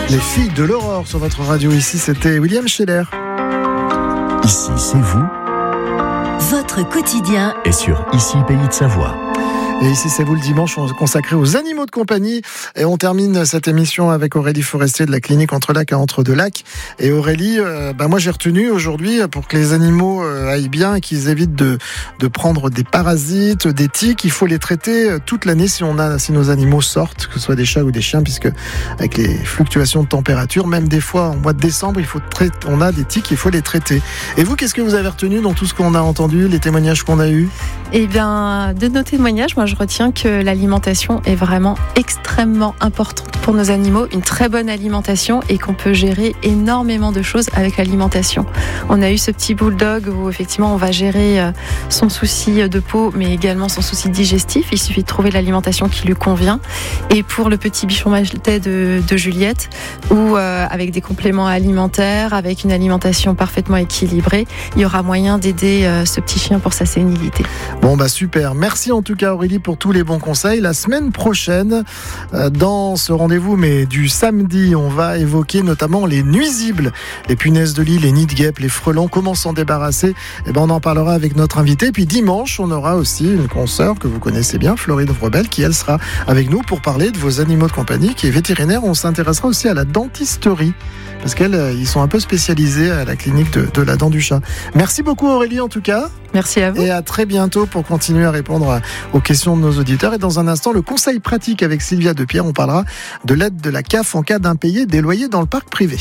Les filles de l'aurore sur votre radio. Ici, c'était William Scheller. Ici, c'est vous. Votre quotidien Et sur Ici, Pays de Savoie. Et ici, c'est vous le dimanche, consacré aux animaux de compagnie. Et on termine cette émission avec Aurélie Forestier de la clinique Entre-Lacs à Entre-deux-Lacs. Et Aurélie, moi j'ai retenu aujourd'hui, pour que les animaux aillent bien et qu'ils évitent de prendre des parasites, des tiques, il faut les traiter toute l'année si nos animaux sortent, que ce soit des chats ou des chiens, puisque avec les fluctuations de température, même des fois en mois de décembre, on a des tiques, il faut les traiter. Et vous, qu'est-ce que vous avez retenu dans tout ce qu'on a entendu, les témoignages qu'on a eus? Eh bien, de nos témoignages, moi je retiens que l'alimentation est vraiment extrêmement importante pour nos animaux, une très bonne alimentation, et qu'on peut gérer énormément de choses avec l'alimentation. On a eu ce petit bulldog où effectivement on va gérer son souci de peau, mais également son souci digestif. Il suffit de trouver l'alimentation qui lui convient. Et pour le petit bichon maltais de Juliette, où avec des compléments alimentaires, avec une alimentation parfaitement équilibrée, il y aura moyen d'aider ce petit chien pour sa sénilité. Bon super, merci en tout cas Aurélie pour tous les bons conseils. La semaine prochaine, dans ce rendez-vous mais du samedi, on va évoquer notamment les nuisibles, les punaises de lit, les nids de guêpes, les frelons, comment s'en débarrasser. On en parlera avec notre invité. Puis dimanche, on aura aussi une consoeur que vous connaissez bien, Florine Vrobel, qui elle sera avec nous pour parler de vos animaux de compagnie, qui est vétérinaire. On s'intéressera aussi à la dentisterie, parce qu'ils sont un peu spécialisés à la clinique de la dent du chat. Merci beaucoup Aurélie en tout cas. Merci à vous. Et à très bientôt pour continuer à répondre aux questions de nos auditeurs. Et dans un instant, le conseil pratique avec Sylvia Depierre. On parlera de l'aide de la CAF en cas d'impayé des loyers dans le parc privé.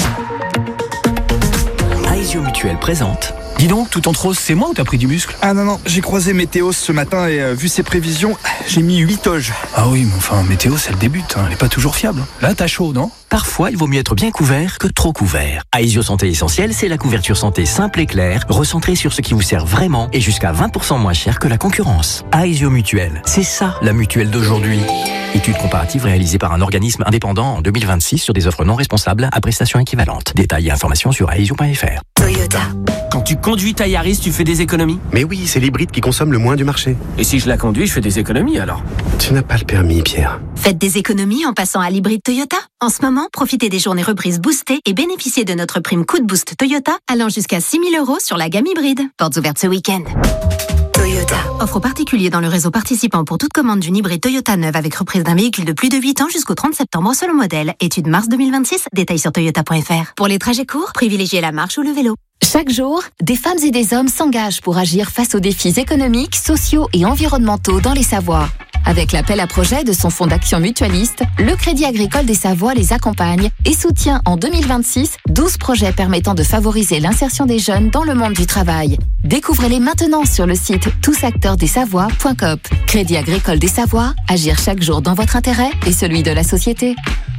Aesio Mutuelle présente. Dis donc, tout en rose, c'est moi ou t'as pris du muscle? Ah non, j'ai croisé Météo ce matin et vu ses prévisions, j'ai mis 8 toges. Ah oui, mais enfin, Météo, c'est le début, elle est pas toujours fiable. Là, t'as chaud, non? Parfois, il vaut mieux être bien couvert que trop couvert. Aesio Santé Essentielle, c'est la couverture santé simple et claire, recentrée sur ce qui vous sert vraiment et jusqu'à 20% moins cher que la concurrence. Aesio Mutuelle, c'est ça la mutuelle d'aujourd'hui. Étude comparative réalisée par un organisme indépendant en 2026 sur des offres non responsables à prestations équivalentes. Détails et informations sur aesio.fr. Toyota. Quand tu conduis ta Yaris, tu fais des économies? Mais oui, c'est l'hybride qui consomme le moins du marché. Et si je la conduis, je fais des économies alors? Tu n'as pas le permis, Pierre. Faites des économies en passant à l'hybride Toyota. En ce moment, profitez des journées reprises boostées et bénéficiez de notre prime Coup de Boost Toyota allant jusqu'à 6 000 € sur la gamme hybride. Portes ouvertes ce week-end. Toyota. Offre aux particuliers dans le réseau participant pour toute commande d'une hybride Toyota neuve avec reprise d'un véhicule de plus de 8 ans jusqu'au 30 septembre selon modèle. Étude mars 2026. Détails sur toyota.fr. Pour les trajets courts, privilégiez la marche ou le vélo. Chaque jour, des femmes et des hommes s'engagent pour agir face aux défis économiques, sociaux et environnementaux dans les Savoies. Avec l'appel à projet de son fonds d'action mutualiste, le Crédit Agricole des Savoies les accompagne et soutient en 2026 12 projets permettant de favoriser l'insertion des jeunes dans le monde du travail. Découvrez-les maintenant sur le site tousacteursdesavoies.coop. Crédit Agricole des Savoies, agir chaque jour dans votre intérêt et celui de la société.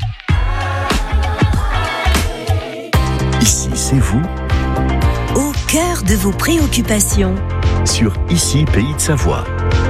Ici, c'est vous. Au cœur de vos préoccupations. Sur Ici, Pays de Savoie.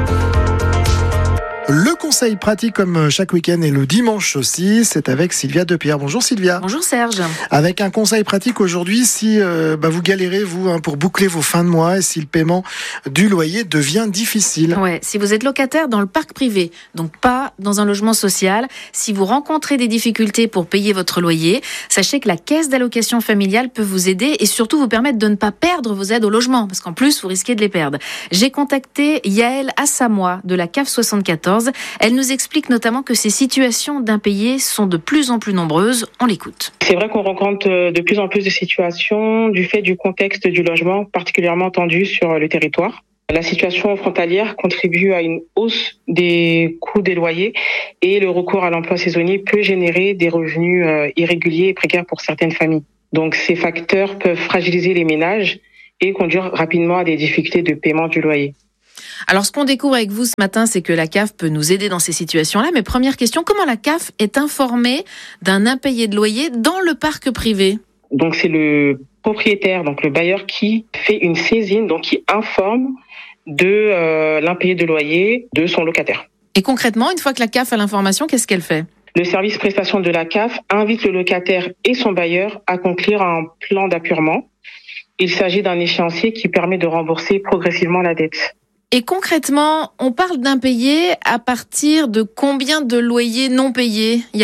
Le conseil pratique comme chaque week-end et le dimanche aussi, c'est avec Sylvia Depierre. Bonjour Sylvia. Bonjour Serge. Avec un conseil pratique aujourd'hui, si vous galérez pour boucler vos fins de mois et si le paiement du loyer devient difficile. Ouais, si vous êtes locataire dans le parc privé, donc pas dans un logement social, si vous rencontrez des difficultés pour payer votre loyer, sachez que la caisse d'allocation familiale peut vous aider et surtout vous permettre de ne pas perdre vos aides au logement, parce qu'en plus vous risquez de les perdre. J'ai contacté Yael Assamoah de la CAF 74. Elle nous explique notamment que ces situations d'impayés sont de plus en plus nombreuses. On l'écoute. C'est vrai qu'on rencontre de plus en plus de situations du fait du contexte du logement particulièrement tendu sur le territoire. La situation frontalière contribue à une hausse des coûts des loyers et le recours à l'emploi saisonnier peut générer des revenus irréguliers et précaires pour certaines familles. Donc ces facteurs peuvent fragiliser les ménages et conduire rapidement à des difficultés de paiement du loyer. Alors, ce qu'on découvre avec vous ce matin, c'est que la CAF peut nous aider dans ces situations-là. Mais première question, comment la CAF est informée d'un impayé de loyer dans le parc privé? Donc, c'est le propriétaire, donc le bailleur, qui fait une saisine, donc qui informe de l'impayé de loyer de son locataire. Et concrètement, une fois que la CAF a l'information, qu'est-ce qu'elle fait? Le service prestation de la CAF invite le locataire et son bailleur à conclure un plan d'appurement. Il s'agit d'un échéancier qui permet de rembourser progressivement la dette. Et concrètement, on parle d'impayés à partir de combien de loyers non payés, Yael ?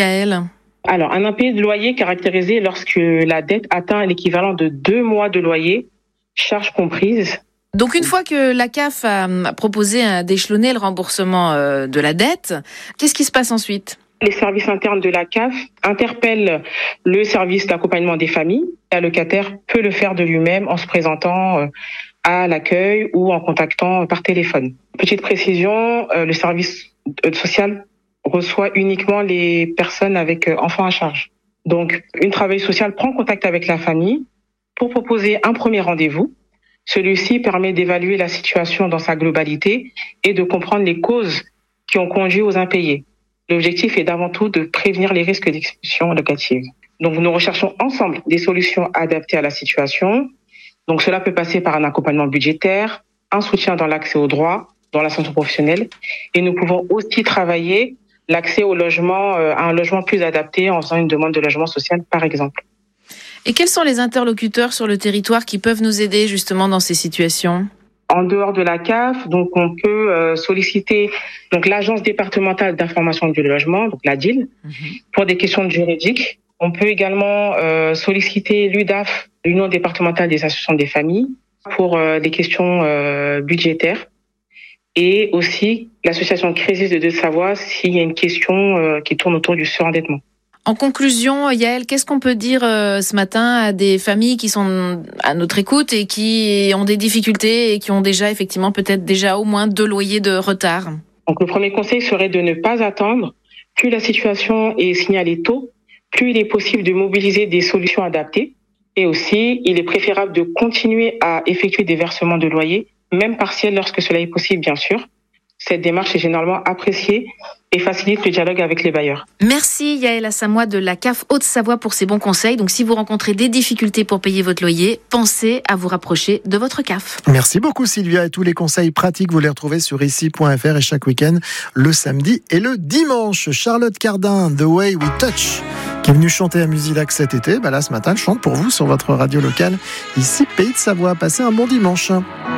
Alors, un impayé de loyer caractérisé lorsque la dette atteint l'équivalent de 2 mois de loyer, charges comprises. Donc une fois que la CAF a proposé d'échelonner le remboursement de la dette, qu'est-ce qui se passe ensuite ? Les services internes de la CAF interpellent le service d'accompagnement des familles. Le locataire peut le faire de lui-même en se présentant à l'accueil ou en contactant par téléphone. Petite précision, le service social reçoit uniquement les personnes avec enfants à charge. Donc, une travailleuse sociale prend contact avec la famille pour proposer un premier rendez-vous. Celui-ci permet d'évaluer la situation dans sa globalité et de comprendre les causes qui ont conduit aux impayés. L'objectif est d'avant tout de prévenir les risques d'expulsion locative. Donc, nous recherchons ensemble des solutions adaptées à la situation. Donc, cela peut passer par un accompagnement budgétaire, un soutien dans l'accès aux droits, dans l'ascension professionnelle. Et nous pouvons aussi travailler l'accès au logement, à un logement plus adapté en faisant une demande de logement social, par exemple. Et quels sont les interlocuteurs sur le territoire qui peuvent nous aider justement dans ces situations ? En dehors de la CAF, donc on peut solliciter donc l'Agence départementale d'information du logement, donc la DIL, pour des questions juridiques. On peut également solliciter l'UDAF, l'Union départementale des associations des familles, pour des questions budgétaires. Et aussi l'association Crésis de Deux-Savoie s'il y a une question qui tourne autour du surendettement. En conclusion, Yael, qu'est-ce qu'on peut dire ce matin à des familles qui sont à notre écoute et qui ont des difficultés et qui ont déjà effectivement peut-être déjà au moins 2 loyers de retard ? Donc le premier conseil serait de ne pas attendre. Plus la situation est signalée tôt, plus il est possible de mobiliser des solutions adaptées. Et aussi, il est préférable de continuer à effectuer des versements de loyer, même partiels lorsque cela est possible, bien sûr. Cette démarche est généralement appréciée et facilite le dialogue avec les bailleurs. Merci Yael Assamoah de la CAF Haute-Savoie pour ces bons conseils. Donc si vous rencontrez des difficultés pour payer votre loyer, pensez à vous rapprocher de votre CAF. Merci beaucoup Sylvia, et tous les conseils pratiques vous les retrouvez sur ici.fr et chaque week-end le samedi et le dimanche. Charlotte Cardin, The Way We Touch, qui est venue chanter à Musilac cet été, là ce matin elle chante pour vous sur votre radio locale ici Pays de Savoie. Passez un bon dimanche.